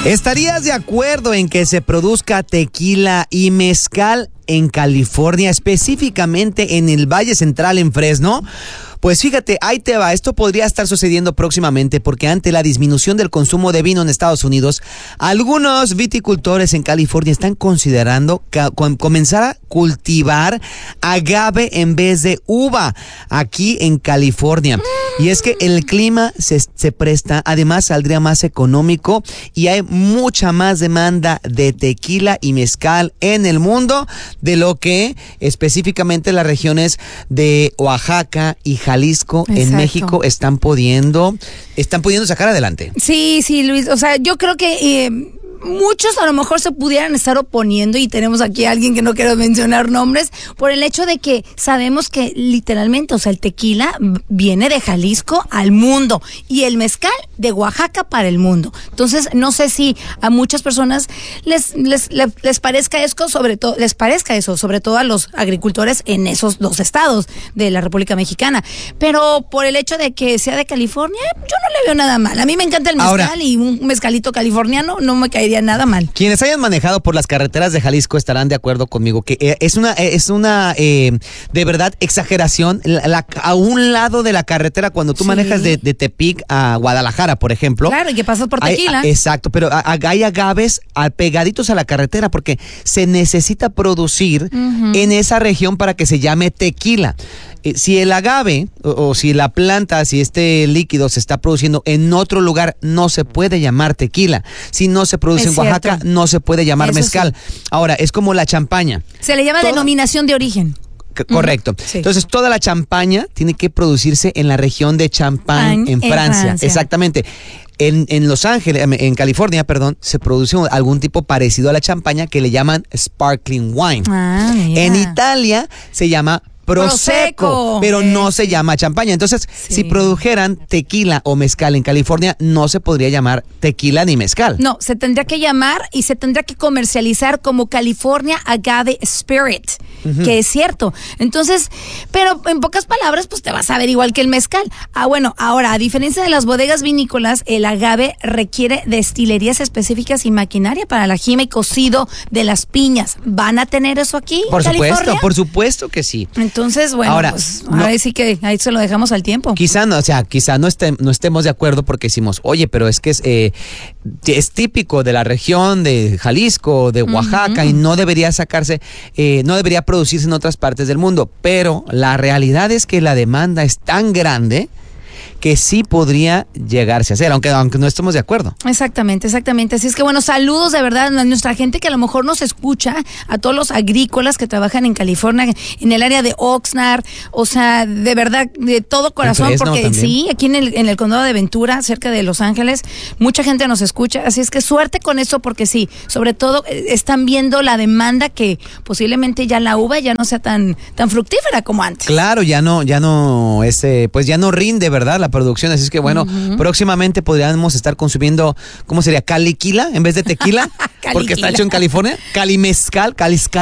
¿Estarías de acuerdo en que se produzca tequila y mezcal en California, específicamente en el Valle Central en Fresno? Pues fíjate, ahí te va, esto podría estar sucediendo próximamente porque ante la disminución del consumo de vino en Estados Unidos, algunos viticultores en California están considerando comenzar a cultivar agave en vez de uva aquí en California. Y es que el clima se presta, además saldría más económico y hay mucha más demanda de tequila y mezcal en el mundo de lo que específicamente las regiones de Oaxaca y Jalisco en México están pudiendo sacar adelante. Sí, Luis, o sea, yo creo que muchos a lo mejor se pudieran estar oponiendo, y tenemos aquí a alguien que no quiero mencionar nombres, por el hecho de que sabemos que literalmente, o sea, el tequila viene de Jalisco al mundo y el mezcal de Oaxaca para el mundo. Entonces, no sé si a muchas personas les parezca eso, sobre todo a los agricultores en esos dos estados de la República Mexicana. Pero por el hecho de que sea de California, yo no le veo nada mal. A mí me encanta el mezcal. Ahora, y un mezcalito californiano no me caería nada mal. Quienes hayan manejado por las carreteras de Jalisco estarán de acuerdo conmigo que es una de verdad exageración a un lado de la carretera cuando tú manejas de Tepic a Guadalajara, por ejemplo. Claro, y que pasas por tequila. Exacto, pero hay agaves pegaditos a la carretera porque se necesita producir en esa región para que se llame tequila. Si el agave o si la planta, si este líquido se está produciendo en otro lugar, no se puede llamar tequila. Si no se produce en Oaxaca, no se puede llamar mezcal. Sí. Ahora, es como la champaña. Se le llama denominación de origen. Correcto. Sí. Entonces, toda la champaña tiene que producirse en la región de Champagne, en Francia. Exactamente. En Los Ángeles, en California, se produce algún tipo parecido a la champaña que le llaman sparkling wine. En Italia se llama Prosecco, pero no se llama champaña. Entonces, si produjeran tequila o mezcal en California, no se podría llamar tequila ni mezcal. No, se tendría que llamar y se tendría que comercializar como California Agave Spirit, que es cierto. Entonces, pero en pocas palabras, pues te vas a ver igual que el mezcal. Bueno, ahora, a diferencia de las bodegas vinícolas, el agave requiere destilerías específicas y maquinaria para la jima y cocido de las piñas. ¿Van a tener eso aquí en California? Por supuesto que sí. Entonces, bueno, ahora sí que ahí se lo dejamos al tiempo. Quizá no estemos de acuerdo porque decimos, oye, pero es que es típico de la región de Jalisco, de Oaxaca, y no debería no debería producirse en otras partes del mundo. Pero la realidad es que la demanda es tan grande que sí podría llegarse a hacer, aunque no estemos de acuerdo. Exactamente. Así es que bueno, saludos de verdad a nuestra gente que a lo mejor nos escucha, a todos los agrícolas que trabajan en California, en el área de Oxnard, o sea, de verdad, de todo corazón, porque también. Sí, aquí en el condado de Ventura, cerca de Los Ángeles, mucha gente nos escucha, así es que suerte con eso, porque sí, sobre todo están viendo la demanda que posiblemente ya la uva ya no sea tan fructífera como antes. Claro, ya no pues ya no rinde, ¿verdad? La producción, así es que bueno, próximamente podríamos estar consumiendo, ¿cómo sería? ¿Caliquila en vez de tequila? Porque está hecho en California. Calimezcal.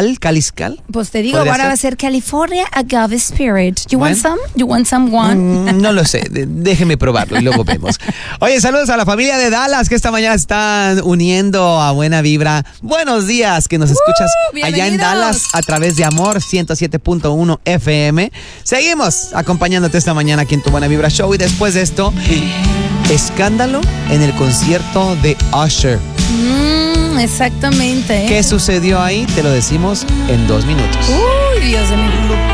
Pues te digo, ahora va a ser California Agave Spirit. You want some one? No lo sé, déjeme probarlo y luego vemos. Oye, saludos a la familia de Dallas que esta mañana están uniendo a Buena Vibra. Buenos días, que nos escuchas allá en Dallas a través de Amor 107.1 FM. Seguimos acompañándote esta mañana aquí en tu Buena Vibra Show, y después de esto, escándalo en el concierto de Usher. Exactamente. ¿Qué sucedió ahí? Te lo decimos en 2 minutos. Uy, Dios mío.